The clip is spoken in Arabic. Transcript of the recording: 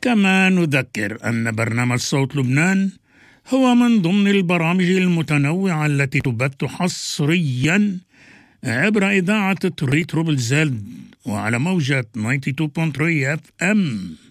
كما نذكر أن برنامج صوت لبنان هو من ضمن البرامج المتنوعة التي تبث حصريا عبر إذاعة تريتروبل زد وعلى موجة 92.3 FM